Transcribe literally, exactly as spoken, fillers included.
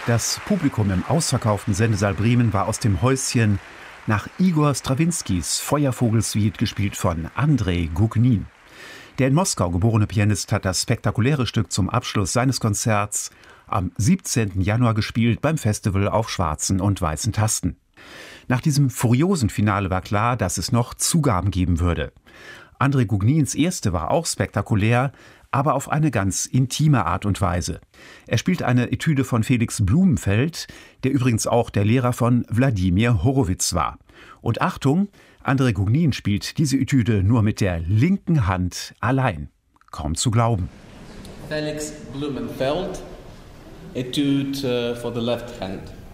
Das Publikum im ausverkauften Sendesaal Bremen war aus dem Häuschen nach Igor Strawinskys Feuervogel-Suite, gespielt von Andrei Gugnin. Der in Moskau geborene Pianist hat das spektakuläre Stück zum Abschluss seines Konzerts am siebzehnten Januar gespielt beim Festival auf schwarzen und weißen Tasten. Nach diesem furiosen Finale war klar, dass es noch Zugaben geben würde. Andrei Gugnins erste war auch spektakulär, aber auf eine ganz intime Art und Weise. Er spielt eine Etüde von Felix Blumenfeld, der übrigens auch der Lehrer von Wladimir Horowitz war. Und Achtung, Andrei Gugnin spielt diese Etüde nur mit der linken Hand allein. Kaum zu glauben. Felix Blumenfeld, Etude uh, for the left hand.